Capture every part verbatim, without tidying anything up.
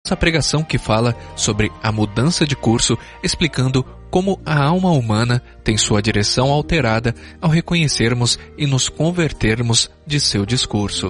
Essa pregação que fala sobre a mudança de curso, explicando como a alma humana tem sua direção alterada ao reconhecermos e nos convertermos de seu discurso.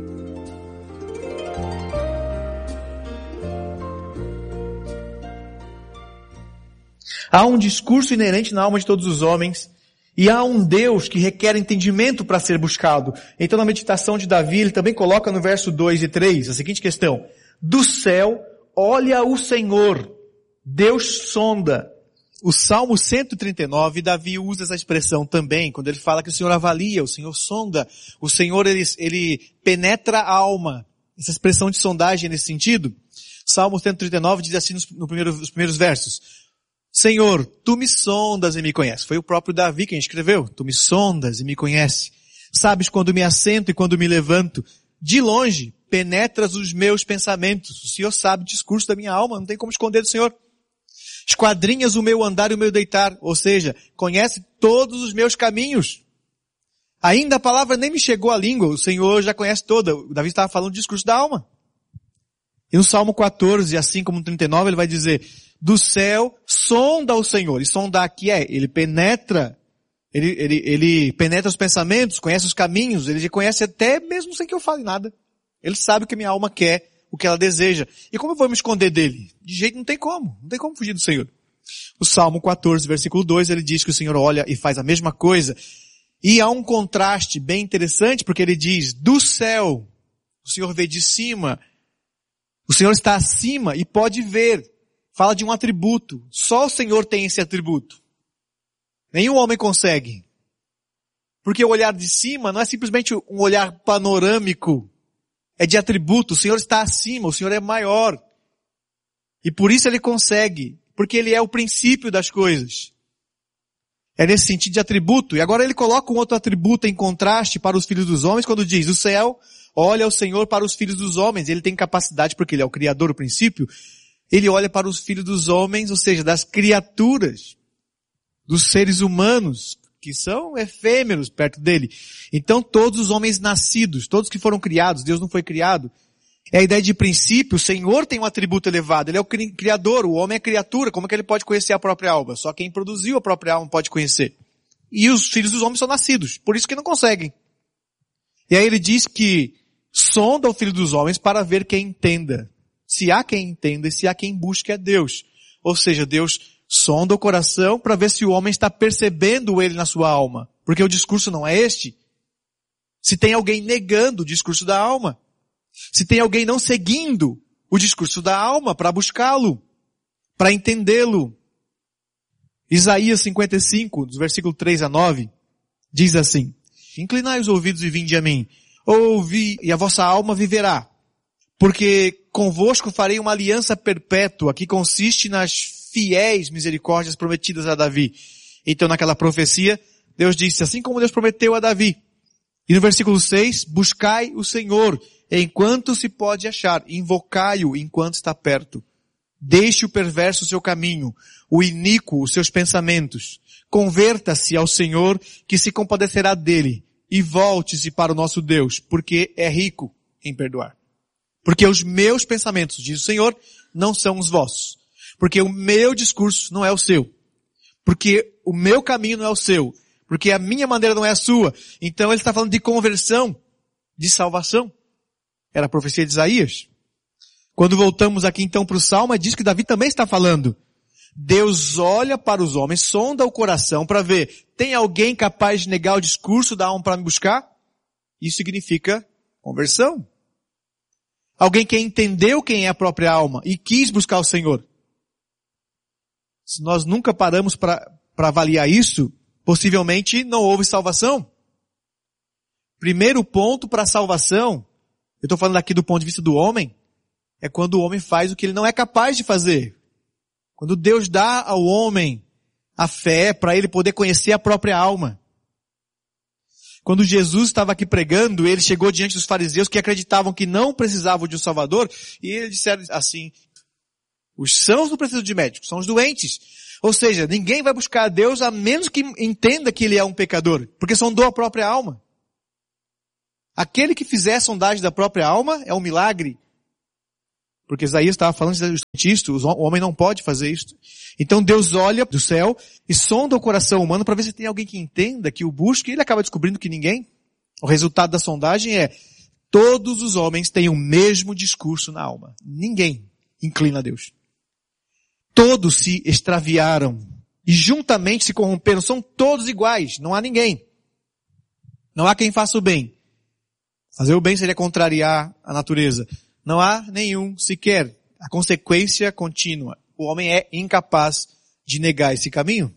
Há um discurso inerente na alma de todos os homens e há um Deus que requer entendimento para ser buscado. Então na meditação de Davi ele também coloca no verso dois e três a seguinte questão: do céu olha o Senhor, Deus sonda. O Salmo cento e trinta e nove, Davi usa essa expressão também, quando ele fala que o Senhor avalia, o Senhor sonda, o Senhor ele, ele penetra a alma. Essa expressão de sondagem nesse sentido. Salmo cento e trinta e nove diz assim nos, no primeiro, nos primeiros versos: Senhor, tu me sondas e me conheces. Foi o próprio Davi quem escreveu. Tu me sondas e me conheces. Sabes quando me assento e quando me levanto. De longe, penetras os meus pensamentos. O Senhor sabe o discurso da minha alma, não tem como esconder do Senhor. Esquadrinhas o meu andar e o meu deitar. Ou seja, conhece todos os meus caminhos. Ainda a palavra nem me chegou à língua, o Senhor já conhece toda. O Davi estava falando do discurso da alma. E no Salmo quatorze, assim como no trinta e nove, ele vai dizer: do céu sonda o Senhor. E sondar aqui é, ele penetra, ele, ele, ele penetra os pensamentos, conhece os caminhos, ele conhece até mesmo sem que eu fale nada. Ele sabe o que a minha alma quer, o que ela deseja. E como eu vou me esconder dele? De jeito não tem como, não tem como fugir do Senhor. O Salmo quatorze, versículo dois, ele diz que o Senhor olha e faz a mesma coisa. E há um contraste bem interessante, porque ele diz, do céu, o Senhor vê de cima, o Senhor está acima e pode ver. Fala de um atributo. Só o Senhor tem esse atributo. Nenhum homem consegue. Porque o olhar de cima não é simplesmente um olhar panorâmico. É de atributo. O Senhor está acima. O Senhor é maior. E por isso ele consegue. Porque ele é o princípio das coisas. É nesse sentido de atributo. E agora ele coloca um outro atributo em contraste para os filhos dos homens quando diz: o céu olha o Senhor para os filhos dos homens. Ele tem capacidade, porque ele é o Criador, o princípio. Ele olha para os filhos dos homens, ou seja, das criaturas, dos seres humanos, que são efêmeros perto dele. Então todos os homens nascidos, todos que foram criados, Deus não foi criado. É a ideia de princípio, o Senhor tem um atributo elevado, ele é o criador, o homem é criatura, como é que ele pode conhecer a própria alma? Só quem produziu a própria alma pode conhecer. E os filhos dos homens são nascidos, por isso que não conseguem. E aí ele diz que sonda o filho dos homens para ver quem entenda. Se há quem entenda e se há quem busque a Deus. Ou seja, Deus sonda o coração para ver se o homem está percebendo ele na sua alma. Porque o discurso não é este. Se tem alguém negando o discurso da alma. Se tem alguém não seguindo o discurso da alma para buscá-lo, para entendê-lo. Isaías cinquenta e cinco, dos versículos três a nove, diz assim: inclinai os ouvidos e vinde a mim. Ouvi e a vossa alma viverá. Porque convosco farei uma aliança perpétua que consiste nas fiéis misericórdias prometidas a Davi. Então naquela profecia, Deus disse, assim como Deus prometeu a Davi. E no versículo seis, buscai o Senhor enquanto se pode achar, invocai-o enquanto está perto. Deixe o perverso o seu caminho, o iníquo os seus pensamentos. Converta-se ao Senhor que se compadecerá dele e volte-se para o nosso Deus, porque é rico em perdoar. Porque os meus pensamentos, diz o Senhor, não são os vossos. Porque o meu discurso não é o seu. Porque o meu caminho não é o seu. Porque a minha maneira não é a sua. Então ele está falando de conversão, de salvação. Era a profecia de Isaías. Quando voltamos aqui então para o Salmo, diz que Davi também está falando. Deus olha para os homens, sonda o coração para ver, tem alguém capaz de negar o discurso da alma para me buscar? Isso significa conversão. Alguém que entendeu quem é a própria alma e quis buscar o Senhor. Se nós nunca paramos para avaliar isso, possivelmente não houve salvação. Primeiro ponto para a salvação, eu estou falando aqui do ponto de vista do homem, é quando o homem faz o que ele não é capaz de fazer. Quando Deus dá ao homem a fé para ele poder conhecer a própria alma. Quando Jesus estava aqui pregando, ele chegou diante dos fariseus que acreditavam que não precisavam de um Salvador, e eles disseram assim, os sãos não precisam de médicos, são os doentes. Ou seja, ninguém vai buscar a Deus a menos que entenda que ele é um pecador, porque sondou a própria alma. Aquele que fizer a sondagem da própria alma é um milagre. Porque Isaías estava falando justamente isto, o homem não pode fazer isto. Então Deus olha do céu e sonda o coração humano para ver se tem alguém que entenda, que o busque, e ele acaba descobrindo que ninguém. O resultado da sondagem é, todos os homens têm o mesmo discurso na alma. Ninguém inclina a Deus. Todos se extraviaram e juntamente se corromperam. São todos iguais, não há ninguém. Não há quem faça o bem. Fazer o bem seria contrariar a natureza. Não há nenhum sequer. A consequência contínua. O homem é incapaz de negar esse caminho.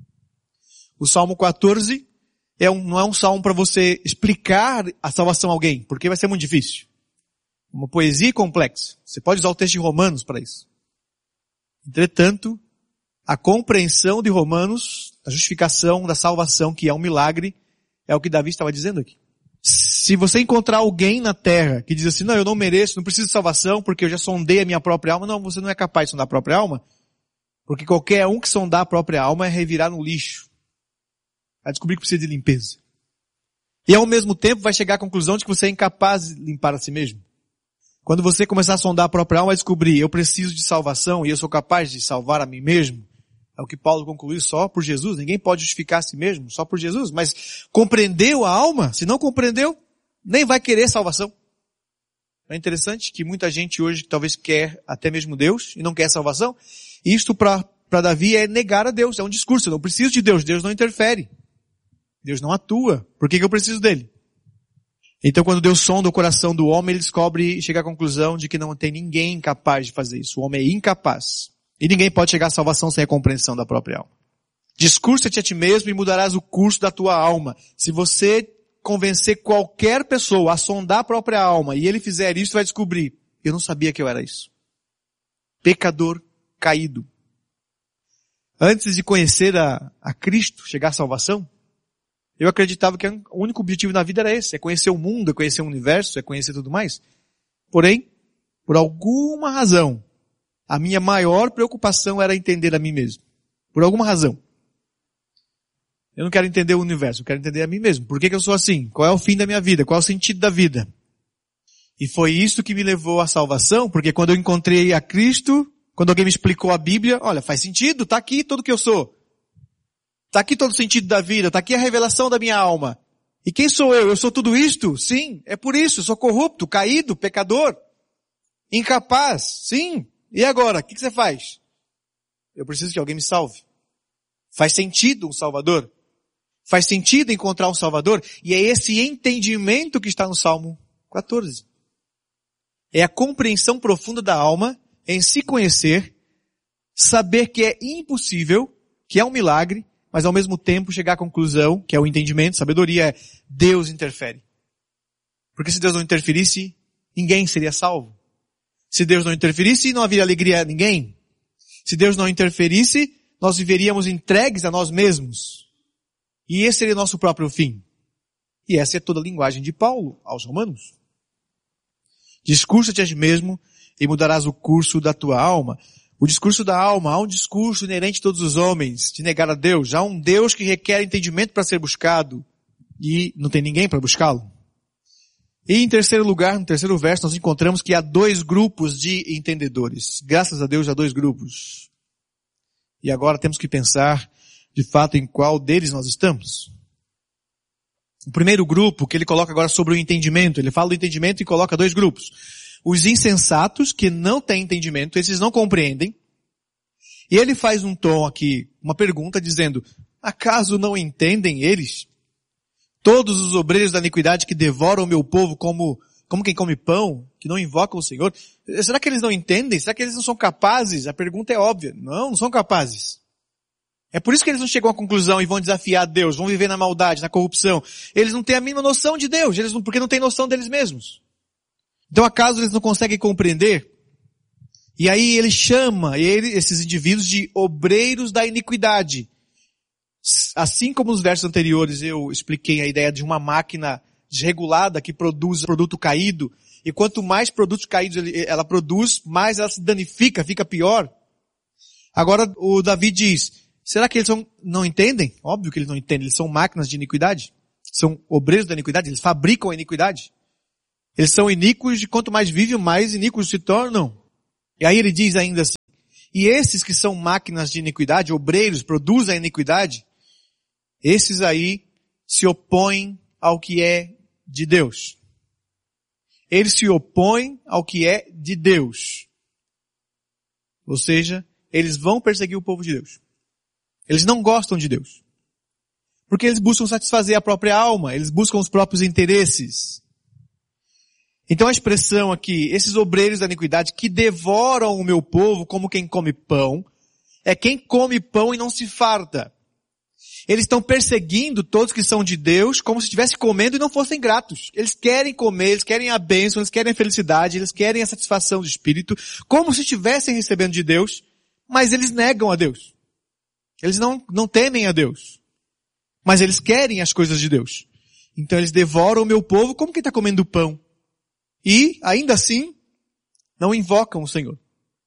O Salmo quatorze é um, não é um salmo para você explicar a salvação a alguém, porque vai ser muito difícil. Uma poesia complexa. Você pode usar o texto de Romanos para isso. Entretanto, a compreensão de Romanos, a justificação da salvação, que é um milagre, é o que Davi estava dizendo aqui. Se você encontrar alguém na terra que diz assim, não, eu não mereço, não preciso de salvação porque eu já sondei a minha própria alma. Não, você não é capaz de sondar a própria alma. Porque qualquer um que sondar a própria alma é revirar no lixo. Vai descobrir que precisa de limpeza. E ao mesmo tempo vai chegar à conclusão de que você é incapaz de limpar a si mesmo. Quando você começar a sondar a própria alma, vai descobrir, eu preciso de salvação e eu sou capaz de salvar a mim mesmo. É o que Paulo concluiu, só por Jesus. Ninguém pode justificar a si mesmo, só por Jesus. Mas compreendeu a alma? Se não compreendeu, nem vai querer salvação. É interessante que muita gente hoje talvez quer até mesmo Deus e não quer salvação. E isto para Davi é negar a Deus. É um discurso. Eu não preciso de Deus. Deus não interfere. Deus não atua. Por que que eu preciso dele? Então quando Deus sonda o coração do homem, ele descobre e chega à conclusão de que não tem ninguém capaz de fazer isso. O homem é incapaz. E ninguém pode chegar à salvação sem a compreensão da própria alma. Discursa-te a ti mesmo e mudarás o curso da tua alma. Se você convencer qualquer pessoa a sondar a própria alma e ele fizer isso, vai descobrir, eu não sabia que eu era isso. Pecador caído. Antes de conhecer a, a Cristo, chegar à salvação, eu acreditava que o único objetivo na vida era esse, é conhecer o mundo, é conhecer o universo, é conhecer tudo mais. Porém, por alguma razão, a minha maior preocupação era entender a mim mesmo. Por alguma razão. Eu não quero entender o universo, eu quero entender a mim mesmo. Por que que eu sou assim? Qual é o fim da minha vida? Qual é o sentido da vida? E foi isso que me levou à salvação, porque quando eu encontrei a Cristo, quando alguém me explicou a Bíblia, olha, faz sentido, tá aqui tudo que eu sou. Tá aqui todo o sentido da vida, tá aqui a revelação da minha alma. E quem sou eu? Eu sou tudo isto? Sim, é por isso, eu sou corrupto, caído, pecador, incapaz, sim. E agora, o que que você faz? Eu preciso que alguém me salve. Faz sentido um Salvador? Faz sentido encontrar um Salvador? E é esse entendimento que está no Salmo quatorze. É a compreensão profunda da alma em se conhecer, saber que é impossível, que é um milagre, mas ao mesmo tempo chegar à conclusão, que é o entendimento, sabedoria, é Deus interfere. Porque se Deus não interferisse, ninguém seria salvo. Se Deus não interferisse, não haveria alegria a ninguém. Se Deus não interferisse, nós viveríamos entregues a nós mesmos. E esse seria o nosso próprio fim. E essa é toda a linguagem de Paulo aos Romanos. Discursa-te a ti mesmo e mudarás o curso da tua alma. O discurso da alma, há um discurso inerente a todos os homens, de negar a Deus. Há um Deus que requer entendimento para ser buscado. E não tem ninguém para buscá-lo. E em terceiro lugar, no terceiro verso, nós encontramos que há dois grupos de entendedores. Graças a Deus há dois grupos. E agora temos que pensar, de fato, em qual deles nós estamos. O primeiro grupo, que ele coloca agora sobre o entendimento, ele fala do entendimento e coloca dois grupos. Os insensatos, que não têm entendimento, esses não compreendem. E ele faz um tom aqui, uma pergunta dizendo, acaso não entendem eles? Todos os obreiros da iniquidade que devoram o meu povo como, como quem come pão, que não invocam o Senhor. Será que eles não entendem? Será que eles não são capazes? A pergunta é óbvia. Não, não são capazes. É por isso que eles não chegam à conclusão e vão desafiar Deus, vão viver na maldade, na corrupção. Eles não têm a mínima noção de Deus, eles não, porque não têm noção deles mesmos. Então acaso eles não conseguem compreender? E aí ele chama ele, esses indivíduos de obreiros da iniquidade. Assim como nos versos anteriores eu expliquei a ideia de uma máquina desregulada que produz produto caído, e quanto mais produtos caídos ela produz, mais ela se danifica, fica pior. Agora o Davi diz, será que eles são, não entendem? Óbvio que eles não entendem, eles são máquinas de iniquidade, são obreiros da iniquidade, eles fabricam a iniquidade. Eles são iníquos e quanto mais vivem, mais iníquos se tornam. E aí ele diz ainda assim, e esses que são máquinas de iniquidade, obreiros, produzem a iniquidade, esses aí se opõem ao que é de Deus. Eles se opõem ao que é de Deus. Ou seja, eles vão perseguir o povo de Deus. Eles não gostam de Deus. Porque eles buscam satisfazer a própria alma, eles buscam os próprios interesses. Então a expressão aqui, esses obreiros da iniquidade que devoram o meu povo como quem come pão, é quem come pão e não se farta. Eles estão perseguindo todos que são de Deus como se estivessem comendo e não fossem gratos. Eles querem comer, eles querem a bênção, eles querem a felicidade, eles querem a satisfação do espírito, como se estivessem recebendo de Deus, mas eles negam a Deus. Eles não, não temem a Deus. Mas eles querem as coisas de Deus. Então eles devoram o meu povo como quem está comendo pão. E, ainda assim, não invocam o Senhor.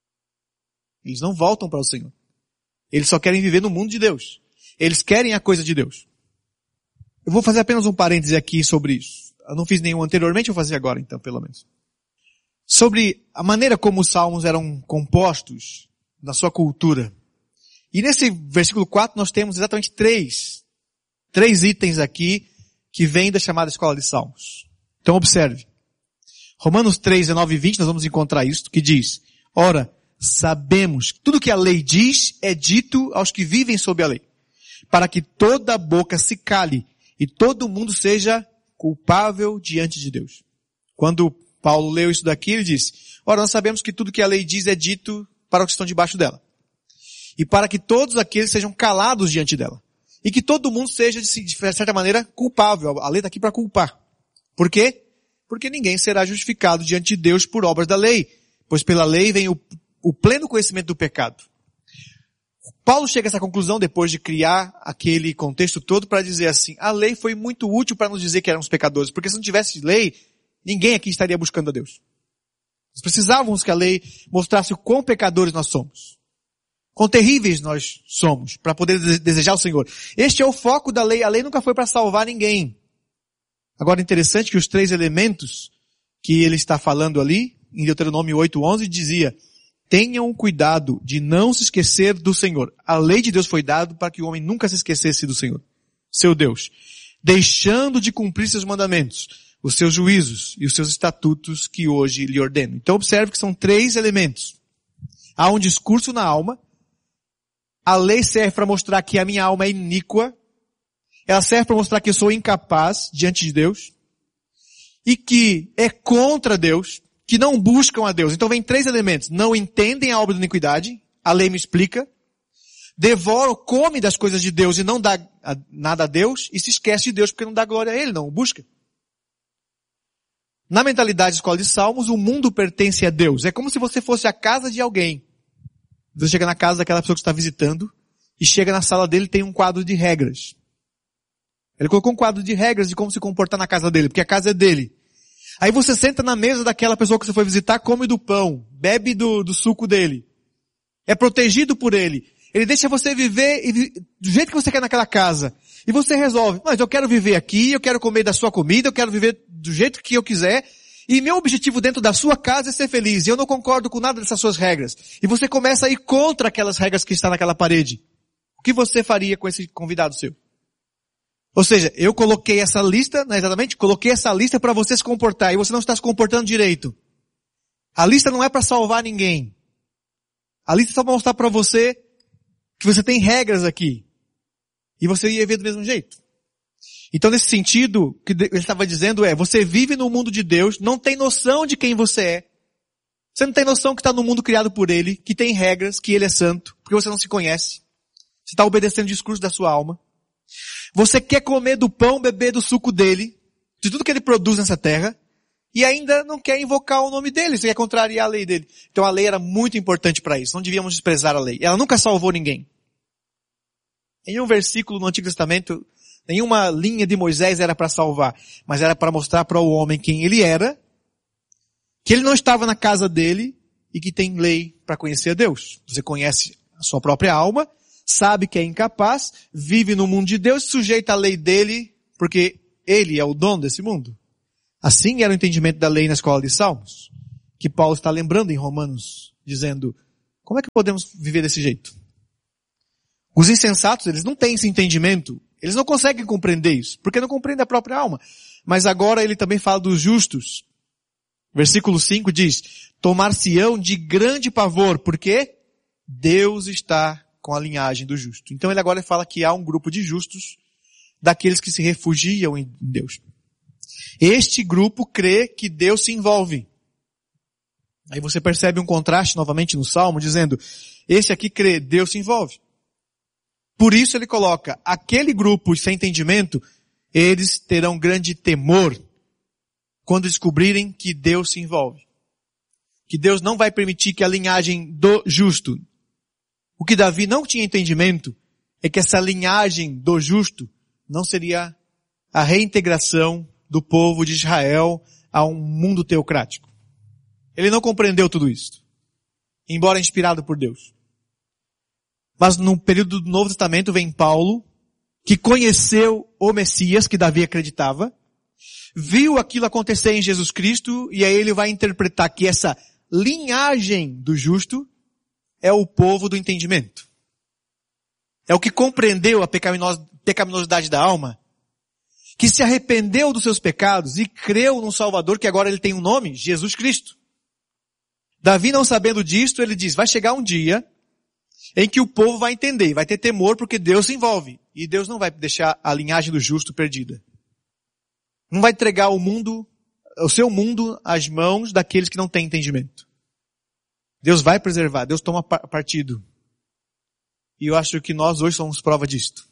Eles não voltam para o Senhor. Eles só querem viver no mundo de Deus. Eles querem a coisa de Deus. Eu vou fazer apenas um parêntese aqui sobre isso. Eu não fiz nenhum anteriormente, eu vou fazer agora então, pelo menos. Sobre a maneira como os salmos eram compostos na sua cultura. E nesse versículo quatro nós temos exatamente três, três itens aqui que vêm da chamada escola de salmos. Então observe. Romanos três, dezenove e vinte, nós vamos encontrar isso, que diz, ora, sabemos que tudo que a lei diz é dito aos que vivem sob a lei, para que toda boca se cale e todo mundo seja culpável diante de Deus. Quando Paulo leu isso daqui, ele disse, ora, nós sabemos que tudo que a lei diz é dito para os que estão debaixo dela. E para que todos aqueles sejam calados diante dela. E que todo mundo seja, de certa maneira, culpável. A lei está aqui para culpar. Por quê? Porque ninguém será justificado diante de Deus por obras da lei. Pois pela lei vem o, o pleno conhecimento do pecado. Paulo chega a essa conclusão depois de criar aquele contexto todo para dizer assim, a lei foi muito útil para nos dizer que éramos pecadores. Porque se não tivesse lei, ninguém aqui estaria buscando a Deus. Nós precisávamos que a lei mostrasse o quão pecadores nós somos. Quão terríveis nós somos para poder desejar o Senhor. Este é o foco da lei. A lei nunca foi para salvar ninguém. Agora é interessante que os três elementos que ele está falando ali, em Deuteronômio oito, onze, dizia, tenham cuidado de não se esquecer do Senhor. A lei de Deus foi dada para que o homem nunca se esquecesse do Senhor, seu Deus, deixando de cumprir seus mandamentos, os seus juízos e os seus estatutos que hoje lhe ordeno. Então observe que são três elementos. Há um discurso na alma. A lei serve para mostrar que a minha alma é iníqua. Ela serve para mostrar que eu sou incapaz diante de Deus. E que é contra Deus, que não buscam a Deus. Então vem três elementos. Não entendem a obra da iniquidade. A lei me explica. Devoram, come das coisas de Deus e não dá nada a Deus. E se esquece de Deus porque não dá glória a Ele, não o busca. Na mentalidade de escola de salmos, o mundo pertence a Deus. É como se você fosse a casa de alguém. Você chega na casa daquela pessoa que está visitando e chega na sala dele e tem um quadro de regras. Ele colocou um quadro de regras de como se comportar na casa dele, porque a casa é dele. Aí você senta na mesa daquela pessoa que você foi visitar, come do pão, bebe do, do suco dele. É protegido por ele. Ele deixa você viver e, do jeito que você quer naquela casa. E você resolve, mas eu quero viver aqui, eu quero comer da sua comida, eu quero viver do jeito que eu quiser. E meu objetivo dentro da sua casa é ser feliz. E eu não concordo com nada dessas suas regras. E você começa a ir contra aquelas regras que estão naquela parede. O que você faria com esse convidado seu? Ou seja, eu coloquei essa lista, não é exatamente? Coloquei essa lista para você se comportar. E você não está se comportando direito. A lista não é para salvar ninguém. A lista é só para mostrar para você que você tem regras aqui. E você ia ver do mesmo jeito. Então, nesse sentido, o que ele estava dizendo é, você vive no mundo de Deus, não tem noção de quem você é. Você não tem noção que está no mundo criado por Ele, que tem regras, que Ele é santo, porque você não se conhece. Você está obedecendo o discurso da sua alma. Você quer comer do pão, beber do suco dele, de tudo que Ele produz nessa terra, e ainda não quer invocar o nome dele, você quer contrariar a lei dele. Então a lei era muito importante para isso, não devíamos desprezar a lei. Ela nunca salvou ninguém. Em um versículo no Antigo Testamento, nenhuma linha de Moisés era para salvar, mas era para mostrar para o homem quem ele era, que ele não estava na casa dele e que tem lei para conhecer a Deus. Você conhece a sua própria alma, sabe que é incapaz, vive no mundo de Deus, sujeita à lei dele, porque ele é o dono desse mundo. Assim era o entendimento da lei na escola de Salmos, que Paulo está lembrando em Romanos dizendo, como é que podemos viver desse jeito? Os insensatos, eles não têm esse entendimento, eles não conseguem compreender isso, porque não compreendem a própria alma. Mas agora ele também fala dos justos. Versículo cinco diz, tomar-se-ão de grande pavor, porque Deus está com a linhagem do justo. Então ele agora fala que há um grupo de justos, daqueles que se refugiam em Deus. Este grupo crê que Deus se envolve. Aí você percebe um contraste novamente no Salmo, dizendo, esse aqui crê, Deus se envolve. Por isso ele coloca, aquele grupo sem entendimento, eles terão grande temor quando descobrirem que Deus se envolve. Que Deus não vai permitir que a linhagem do justo. O que Davi não tinha entendimento é que essa linhagem do justo não seria a reintegração do povo de Israel a um mundo teocrático. Ele não compreendeu tudo isso, embora inspirado por Deus. Mas no período do Novo Testamento vem Paulo, que conheceu o Messias que Davi acreditava, viu aquilo acontecer em Jesus Cristo, e aí ele vai interpretar que essa linhagem do justo é o povo do entendimento. É o que compreendeu a pecaminosidade da alma, que se arrependeu dos seus pecados e creu no Salvador, que agora ele tem um nome, Jesus Cristo. Davi, não sabendo disto, ele diz, vai chegar um dia em que o povo vai entender, vai ter temor porque Deus se envolve. E Deus não vai deixar a linhagem do justo perdida. Não vai entregar o mundo, o seu mundo às mãos daqueles que não têm entendimento. Deus vai preservar, Deus toma partido. E eu acho que nós hoje somos prova disto.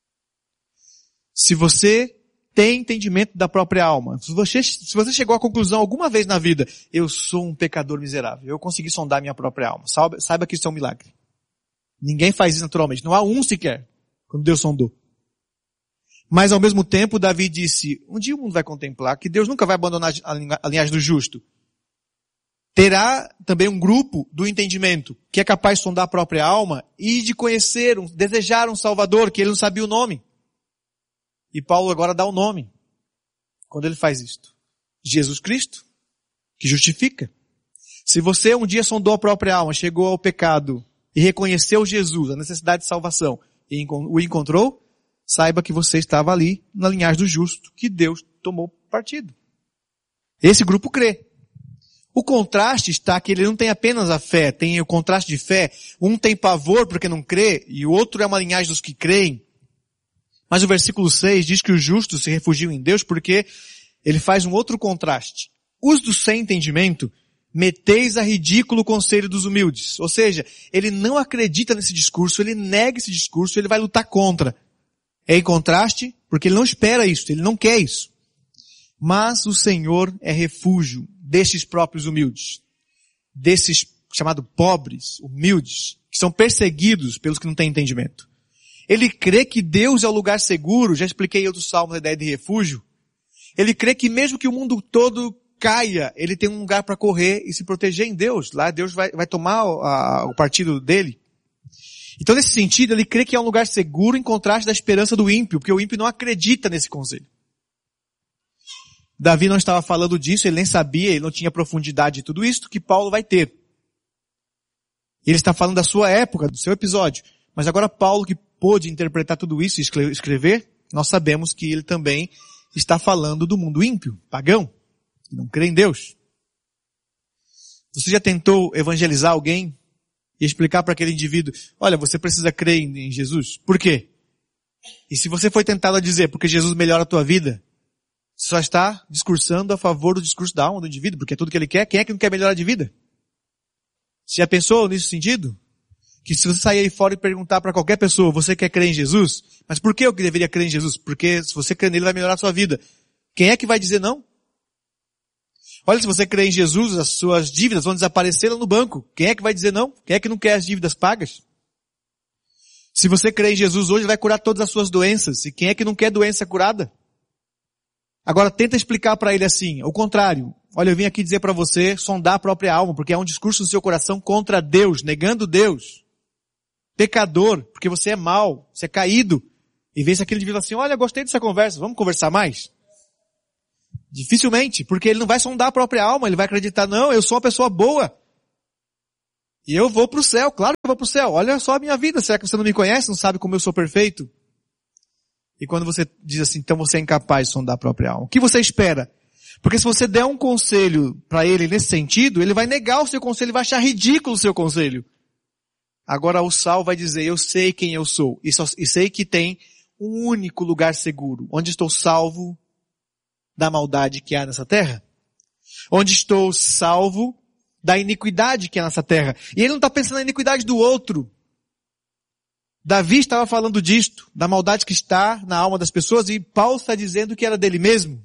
Se você tem entendimento da própria alma, se você, se você chegou à conclusão alguma vez na vida, eu sou um pecador miserável, eu consegui sondar minha própria alma, saiba, saiba que isso é um milagre. Ninguém faz isso naturalmente, não há um sequer, quando Deus sondou. Mas ao mesmo tempo, Davi disse, um dia o mundo vai contemplar que Deus nunca vai abandonar a linhagem do justo. Terá também um grupo do entendimento, que é capaz de sondar a própria alma e de conhecer, um, desejar um Salvador, que ele não sabia o nome. E Paulo agora dá o nome, quando ele faz isto. Jesus Cristo, que justifica. Se você um dia sondou a própria alma, chegou ao pecado e reconheceu Jesus, a necessidade de salvação, e o encontrou, saiba que você estava ali na linhagem do justo, que Deus tomou partido. Esse grupo crê. O contraste está que ele não tem apenas a fé, tem o contraste de fé. Um tem pavor porque não crê, e o outro é uma linhagem dos que creem. Mas o versículo seis diz que os justos se refugiam em Deus porque ele faz um outro contraste. Os do sem entendimento, meteis a ridículo o conselho dos humildes. Ou seja, ele não acredita nesse discurso, ele nega esse discurso, ele vai lutar contra. É em contraste, porque ele não espera isso, ele não quer isso. Mas o Senhor é refúgio destes próprios humildes. Desses chamados pobres, humildes, que são perseguidos pelos que não têm entendimento. Ele crê que Deus é o lugar seguro, já expliquei em outros salmos a ideia de refúgio. Ele crê que mesmo que o mundo todo caia, ele tem um lugar para correr e se proteger em Deus. Lá Deus vai, vai tomar a, o partido dele. Então nesse sentido, ele crê que é um lugar seguro em contraste da esperança do ímpio, porque o ímpio não acredita nesse conselho. Davi não estava falando disso, ele nem sabia, ele não tinha profundidade de tudo isso que Paulo vai ter. Ele está falando da sua época, do seu episódio. Mas agora Paulo, que pôde interpretar tudo isso e escrever, nós sabemos que ele também está falando do mundo ímpio, pagão, que não crê em Deus. Você já tentou evangelizar alguém e explicar para aquele indivíduo, olha, você precisa crer em Jesus? Por quê? E se você foi tentado a dizer, porque Jesus melhora a tua vida, você só está discursando a favor do discurso da alma do indivíduo, porque é tudo que ele quer. Quem é que não quer melhorar de vida? Você já pensou nesse sentido? Que se você sair aí fora e perguntar para qualquer pessoa, você quer crer em Jesus? Mas por que eu deveria crer em Jesus? Porque se você crer nele, vai melhorar a sua vida. Quem é que vai dizer não? Olha, se você crer em Jesus, as suas dívidas vão desaparecer lá no banco. Quem é que vai dizer não? Quem é que não quer as dívidas pagas? Se você crer em Jesus hoje, ele vai curar todas as suas doenças. E quem é que não quer doença curada? Agora tenta explicar para ele assim, o contrário. Olha, eu vim aqui dizer para você sondar a própria alma, porque é um discurso no seu coração contra Deus, negando Deus. Pecador, porque você é mau, você é caído. E vê se aquele indivíduo assim, olha, gostei dessa conversa, vamos conversar mais? Dificilmente, porque ele não vai sondar a própria alma, ele vai acreditar, não, eu sou uma pessoa boa. E eu vou para o céu, claro que eu vou para o céu. Olha só a minha vida, será que você não me conhece, não sabe como eu sou perfeito? E quando você diz assim, então você é incapaz de sondar a própria alma. O que você espera? Porque se você der um conselho para ele nesse sentido, ele vai negar o seu conselho, ele vai achar ridículo o seu conselho. Agora o sal vai dizer, eu sei quem eu sou. E, só, e sei que tem um único lugar seguro. Onde estou salvo da maldade que há nessa terra. Onde estou salvo da iniquidade que há nessa terra. E ele não está pensando na iniquidade do outro. Davi estava falando disto, da maldade que está na alma das pessoas, e Paulo está dizendo que era dele mesmo.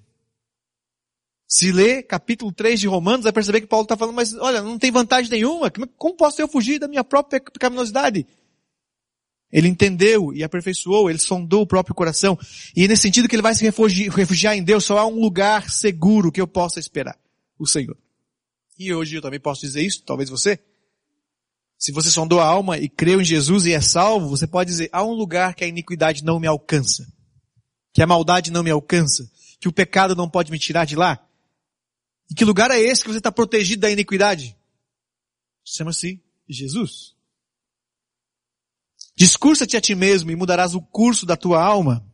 Se ler capítulo três de Romanos, vai perceber que Paulo está falando, mas olha, não tem vantagem nenhuma, como posso eu fugir da minha própria pecaminosidade? Ele entendeu e aperfeiçoou, ele sondou o próprio coração, e é nesse sentido que ele vai se refugiar, refugiar em Deus, só há um lugar seguro que eu possa esperar, o Senhor. E hoje eu também posso dizer isso, talvez você. Se você sondou a alma e creu em Jesus e é salvo, você pode dizer, há um lugar que a iniquidade não me alcança, que a maldade não me alcança, que o pecado não pode me tirar de lá. E que lugar é esse que você está protegido da iniquidade? Chama-se Jesus. Discursa-te a ti mesmo e mudarás o curso da tua alma.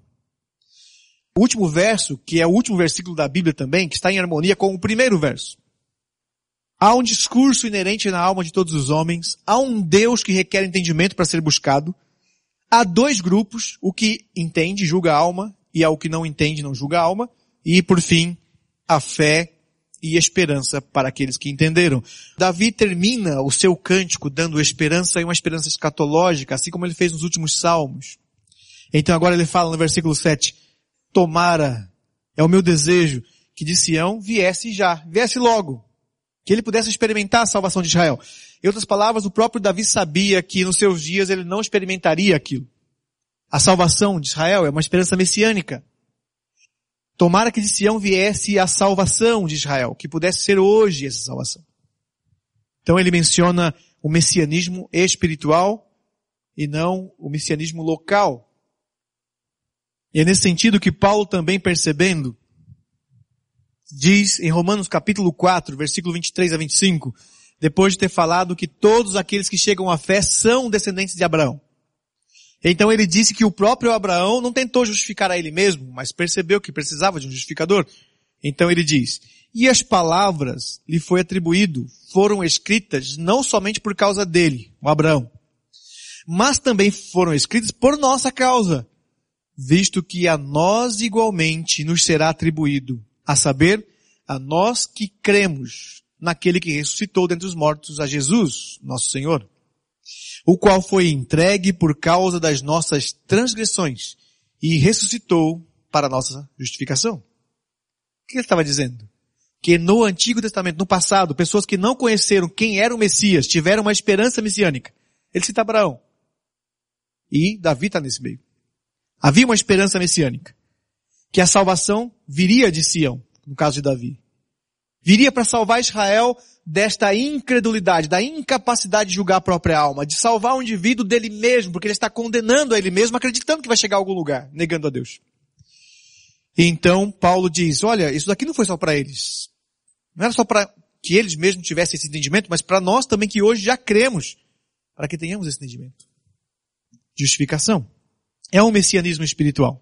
O último verso, que é o último versículo da Bíblia também, que está em harmonia com o primeiro verso. Há um discurso inerente na alma de todos os homens, há um Deus que requer entendimento para ser buscado, há dois grupos, o que entende, julga a alma, e há o que não entende, não julga a alma, e por fim, a fé e esperança para aqueles que entenderam. Davi termina o seu cântico dando esperança e uma esperança escatológica, assim como ele fez nos últimos salmos. Então agora ele fala no versículo sete, tomara, é o meu desejo, que de Sião viesse já, viesse logo. Que ele pudesse experimentar a salvação de Israel. Em outras palavras, o próprio Davi sabia que nos seus dias ele não experimentaria aquilo. A salvação de Israel é uma esperança messiânica. Tomara que de Sião viesse a salvação de Israel, que pudesse ser hoje essa salvação. Então ele menciona o messianismo espiritual e não o messianismo local. E é nesse sentido que Paulo também percebendo, diz em Romanos capítulo quatro, versículo vinte e três a vinte e cinco, depois de ter falado que todos aqueles que chegam à fé são descendentes de Abraão. Então ele disse que o próprio Abraão não tentou justificar a ele mesmo, mas percebeu que precisava de um justificador. Então ele diz, e as palavras lhe foi atribuído, foram escritas não somente por causa dele, o Abraão, mas também foram escritas por nossa causa, visto que a nós igualmente nos será atribuído, a saber, a nós que cremos naquele que ressuscitou dentre os mortos, a Jesus, nosso Senhor, o qual foi entregue por causa das nossas transgressões e ressuscitou para a nossa justificação. O que ele estava dizendo? Que no Antigo Testamento, no passado, pessoas que não conheceram quem era o Messias, tiveram uma esperança messiânica. Ele cita Abraão. E Davi está nesse meio. Havia uma esperança messiânica. Que a salvação viria de Sião, no caso de Davi. Viria para salvar Israel desta incredulidade, da incapacidade de julgar a própria alma, de salvar o indivíduo dele mesmo, porque ele está condenando a ele mesmo, acreditando que vai chegar a algum lugar, negando a Deus. E então Paulo diz, olha, isso daqui não foi só para eles. Não era só para que eles mesmos tivessem esse entendimento, mas para nós também que hoje já cremos, para que tenhamos esse entendimento. Justificação. É um messianismo espiritual.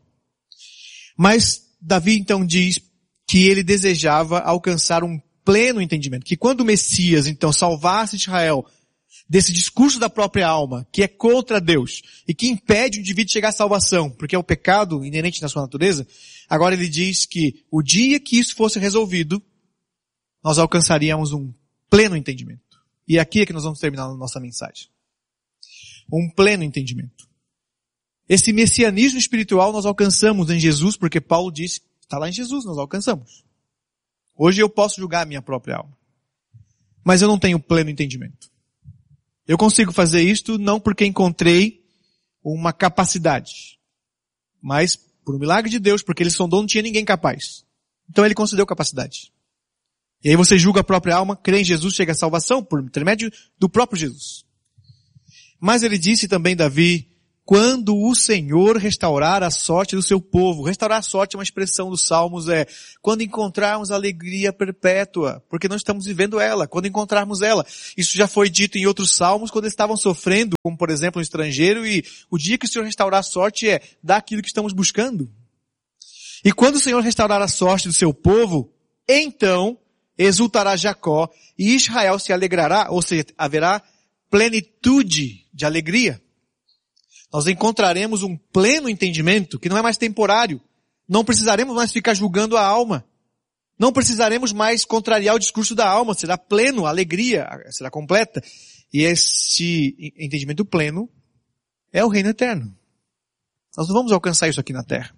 Mas Davi então diz que ele desejava alcançar um pleno entendimento. Que quando o Messias então salvasse Israel desse discurso da própria alma, que é contra Deus, e que impede o indivíduo de chegar à salvação, porque é o pecado inerente na sua natureza, agora ele diz que o dia que isso fosse resolvido, nós alcançaríamos um pleno entendimento. E aqui é que nós vamos terminar a nossa mensagem. Um pleno entendimento. Esse messianismo espiritual nós alcançamos em Jesus, porque Paulo disse, está lá em Jesus, nós alcançamos. Hoje eu posso julgar a minha própria alma. Mas eu não tenho pleno entendimento. Eu consigo fazer isto não porque encontrei uma capacidade, mas por um milagre de Deus, porque ele sondou, não tinha ninguém capaz. Então ele concedeu capacidade. E aí você julga a própria alma, crê em Jesus, chega à salvação por intermédio do próprio Jesus. Mas ele disse também, Davi, quando o Senhor restaurar a sorte do seu povo. Restaurar a sorte é uma expressão dos Salmos, é quando encontrarmos alegria perpétua, porque não estamos vivendo ela, quando encontrarmos ela. Isso já foi dito em outros Salmos, quando eles estavam sofrendo, como por exemplo um estrangeiro, e o dia que o Senhor restaurar a sorte é dar aquilo que estamos buscando. E quando o Senhor restaurar a sorte do seu povo, então exultará Jacó e Israel se alegrará, ou seja, haverá plenitude de alegria. Nós encontraremos um pleno entendimento que não é mais temporário. Não precisaremos mais ficar julgando a alma. Não precisaremos mais contrariar o discurso da alma. Será pleno, a alegria será completa. E esse entendimento pleno é o reino eterno. Nós não vamos alcançar isso aqui na terra.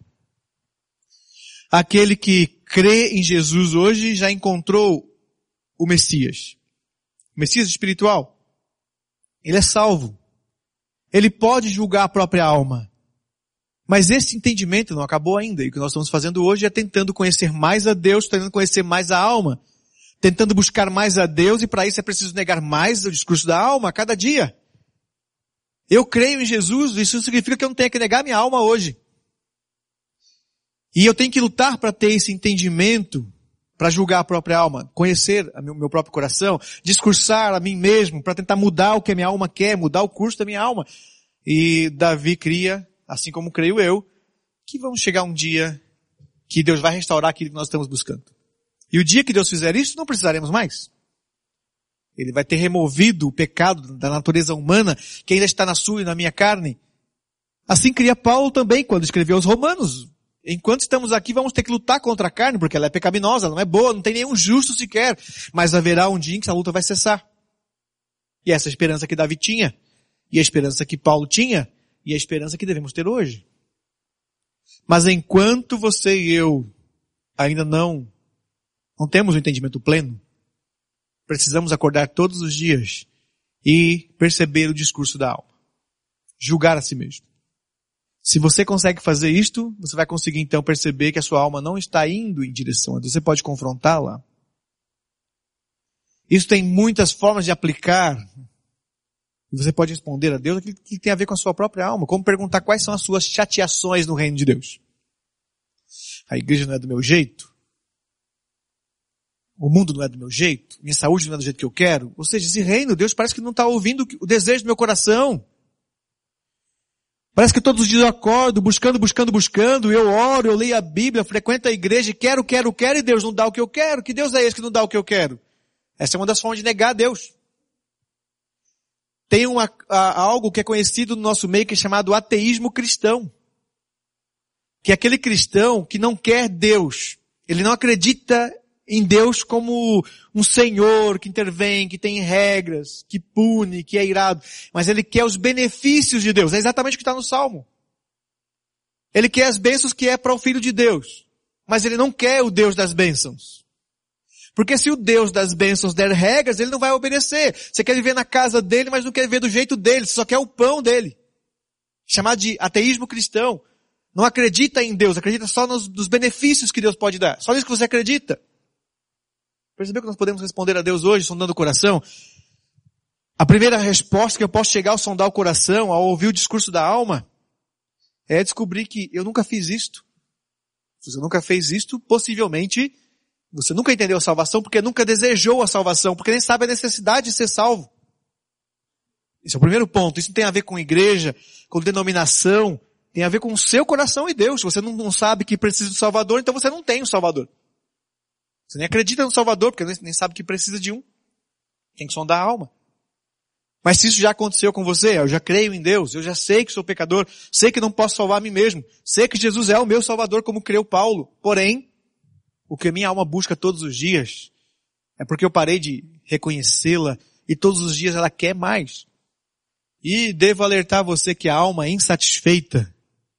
Aquele que crê em Jesus hoje já encontrou o Messias. O Messias espiritual. Ele é salvo. Ele pode julgar a própria alma. Mas esse entendimento não acabou ainda. E o que nós estamos fazendo hoje é tentando conhecer mais a Deus, tentando conhecer mais a alma. Tentando buscar mais a Deus, e para isso é preciso negar mais o discurso da alma a cada dia. Eu creio em Jesus, isso significa que eu não tenho que negar minha alma hoje. E eu tenho que lutar para ter esse entendimento, para julgar a própria alma, conhecer o meu, meu próprio coração, discursar a mim mesmo, para tentar mudar o que a minha alma quer, mudar o curso da minha alma. E Davi cria, assim como creio eu, que vamos chegar um dia que Deus vai restaurar aquilo que nós estamos buscando. E o dia que Deus fizer isso, não precisaremos mais. Ele vai ter removido o pecado da natureza humana, que ainda está na sua e na minha carne. Assim cria Paulo também, quando escreveu aos Romanos. Enquanto estamos aqui, vamos ter que lutar contra a carne, porque ela é pecaminosa, ela não é boa, não tem nenhum justo sequer. Mas haverá um dia em que essa luta vai cessar. E essa é a esperança que Davi tinha, e a esperança que Paulo tinha, e a esperança que devemos ter hoje. Mas enquanto você e eu ainda não, não temos o entendimento pleno, precisamos acordar todos os dias e perceber o discurso da alma. Julgar a si mesmo. Se você consegue fazer isto, você vai conseguir então perceber que a sua alma não está indo em direção a Deus. Você pode confrontá-la. Isso tem muitas formas de aplicar. Você pode responder a Deus aquilo que tem a ver com a sua própria alma. Como perguntar quais são as suas chateações no reino de Deus. A igreja não é do meu jeito. O mundo não é do meu jeito. Minha saúde não é do jeito que eu quero. Ou seja, esse reino, Deus parece que não está ouvindo o desejo do meu coração. Parece que todos os dias eu acordo, buscando, buscando, buscando, eu oro, eu leio a Bíblia, frequento a igreja, quero, quero, quero, e Deus não dá o que eu quero. Que Deus é esse que não dá o que eu quero? Essa é uma das formas de negar a Deus. Tem uma, a, algo que é conhecido no nosso meio que é chamado ateísmo cristão. Que é aquele cristão que não quer Deus. Ele não acredita em Deus como um Senhor que intervém, que tem regras, que pune, que é irado. Mas ele quer os benefícios de Deus. É exatamente o que está no Salmo. Ele quer as bênçãos que é para o Filho de Deus. Mas ele não quer o Deus das bênçãos. Porque se o Deus das bênçãos der regras, ele não vai obedecer. Você quer viver na casa dele, mas não quer viver do jeito dele. Você só quer o pão dele. Chamado de ateísmo cristão. Não acredita em Deus, acredita só nos, nos benefícios que Deus pode dar. Só nisso que você acredita. Percebeu que nós podemos responder a Deus hoje, sondando o coração? A primeira resposta que eu posso chegar ao sondar o coração, ao ouvir o discurso da alma, é descobrir que eu nunca fiz isto. Se você nunca fez isto, possivelmente você nunca entendeu a salvação, porque nunca desejou a salvação, porque nem sabe a necessidade de ser salvo. Esse é o primeiro ponto. Isso não tem a ver com igreja, com denominação, tem a ver com o seu coração e Deus. Se você não, não sabe que precisa do Salvador, então você não tem o Salvador. Você nem acredita no Salvador, porque nem sabe que precisa de um. Tem que sondar a alma. Mas se isso já aconteceu com você, eu já creio em Deus, eu já sei que sou pecador, sei que não posso salvar a mim mesmo, sei que Jesus é o meu Salvador como creu Paulo. Porém, o que a minha alma busca todos os dias é porque eu parei de reconhecê-la e todos os dias ela quer mais. E devo alertar você que a alma insatisfeita,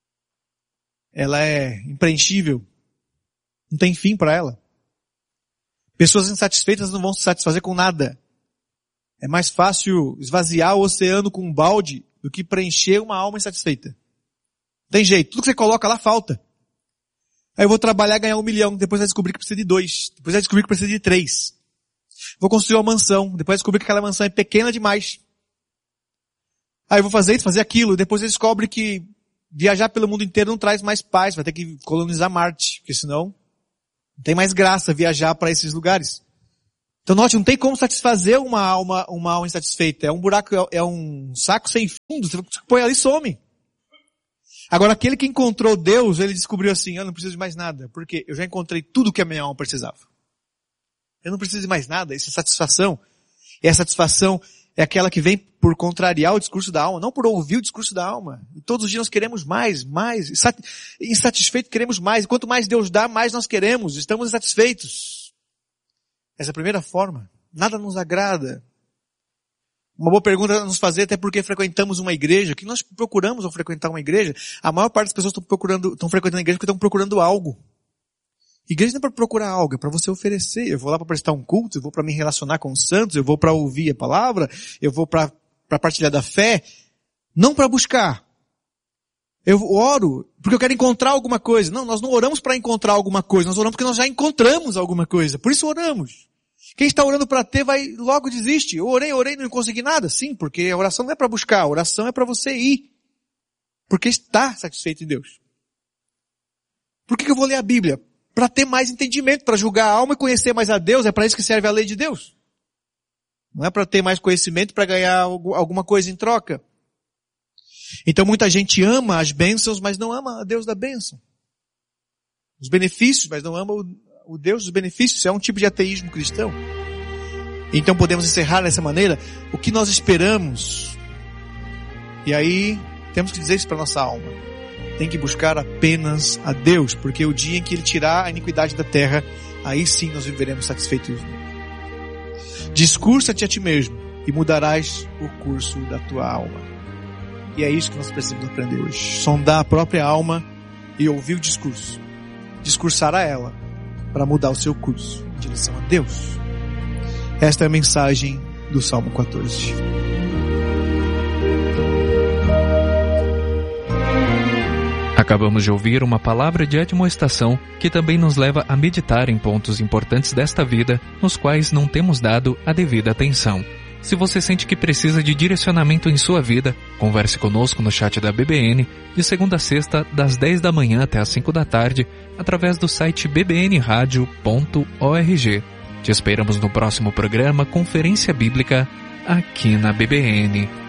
ela é impreenchível, não tem fim para ela. Pessoas insatisfeitas não vão se satisfazer com nada. É mais fácil esvaziar o oceano com um balde do que preencher uma alma insatisfeita. Tem jeito. Tudo que você coloca lá falta. Aí eu vou trabalhar e ganhar um milhão. Depois vai descobrir que precisa de dois. Depois vai descobrir que precisa de três. Vou construir uma mansão. Depois vai descobrir que aquela mansão é pequena demais. Ah, eu vou fazer isso, fazer aquilo. Depois ele descobre que viajar pelo mundo inteiro não traz mais paz. Vai ter que colonizar Marte, porque senão não tem mais graça viajar para esses lugares. Então note, não tem como satisfazer uma alma, uma alma insatisfeita. É um buraco, é um saco sem fundo. Você põe ali e some. Agora aquele que encontrou Deus, ele descobriu assim, eu não preciso de mais nada. Porque eu já encontrei tudo que a minha alma precisava. Eu não preciso de mais nada. Isso é satisfação. E a satisfação é aquela que vem por contrariar o discurso da alma, não por ouvir o discurso da alma. E todos os dias nós queremos mais, mais. Insatisfeito queremos mais. E quanto mais Deus dá, mais nós queremos. Estamos insatisfeitos. Essa é a primeira forma. Nada nos agrada. Uma boa pergunta a nos fazer, até porque frequentamos uma igreja. O que nós procuramos ao frequentar uma igreja? A maior parte das pessoas estão procurando, estão frequentando a igreja porque estão procurando algo. Igreja não é para procurar algo, é para você oferecer. Eu vou lá para prestar um culto, eu vou para me relacionar com os santos, eu vou para ouvir a palavra, eu vou para para partilhar da fé, não para buscar. Eu oro porque eu quero encontrar alguma coisa. Não, nós não oramos para encontrar alguma coisa, nós oramos porque nós já encontramos alguma coisa. Por isso oramos. Quem está orando para ter vai logo desiste. Eu orei, orei, não consegui nada. Sim, porque a oração não é para buscar, a oração é para você ir. Porque está satisfeito em Deus. Por que eu vou ler a Bíblia? Para ter mais entendimento, para julgar a alma e conhecer mais a Deus, é para isso que serve a lei de Deus. Não é para ter mais conhecimento, para ganhar alguma coisa em troca. Então muita gente ama as bênçãos, mas não ama a Deus da bênção. Os benefícios, mas não ama o Deus dos benefícios. Isso é um tipo de ateísmo cristão. Então podemos encerrar dessa maneira. O que nós esperamos? E aí temos que dizer isso para nossa alma. Tem que buscar apenas a Deus, porque o dia em que Ele tirar a iniquidade da terra, aí sim nós viveremos satisfeitos. Discursa-te a ti mesmo e mudarás o curso da tua alma. E é isso que nós precisamos aprender hoje. Sondar a própria alma e ouvir o discurso. Discursar a ela para mudar o seu curso em direção a Deus. Esta é a mensagem do Salmo quatorze. Acabamos de ouvir uma palavra de admoestação que também nos leva a meditar em pontos importantes desta vida, nos quais não temos dado a devida atenção. Se você sente que precisa de direcionamento em sua vida, converse conosco no chat da B B N, de segunda a sexta, das dez da manhã até as cinco da tarde, através do site b b n radio ponto org. Te esperamos no próximo programa Conferência Bíblica, aqui na B B N.